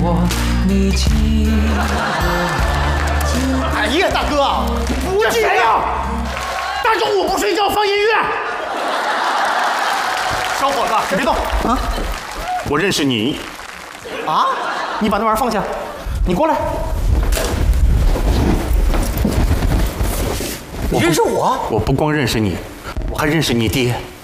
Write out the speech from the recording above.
我，你记得吗？ 哎呀，大哥，不这谁呀？大中午不睡觉放音乐。小伙子，你别动啊！我认识你。啊？你把那玩意儿放下，你过来。你认识我？我不光认识你，我还认识你爹。